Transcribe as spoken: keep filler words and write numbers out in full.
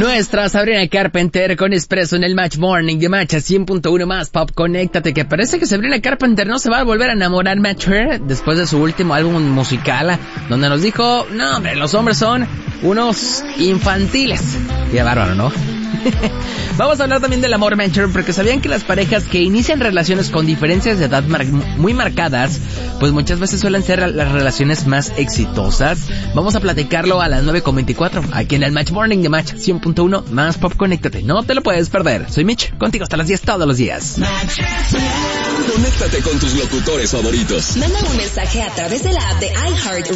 Nuestra Sabrina Carpenter con Espresso en el Match Morning de Match cien punto uno más Pop. Conéctate, que parece que Sabrina Carpenter no se va a volver a enamorar Matcher después de su último álbum musical, donde nos dijo, no hombre, los hombres son unos infantiles. Qué bárbaro, ¿no? Vamos a hablar también del amor, Matcher, porque sabían que las parejas que inician relaciones con diferencias de edad mar- muy marcadas, pues muchas veces suelen ser las relaciones más exitosas. Vamos a platicarlo a las nueve con veinticuatro, aquí en el Match Morning de Match cien punto uno más Pop. Conéctate, no te lo puedes perder. Soy Mitch, contigo hasta las diez todos los días. Conéctate con tus locutores favoritos. Manda un mensaje a través de la app de iHeart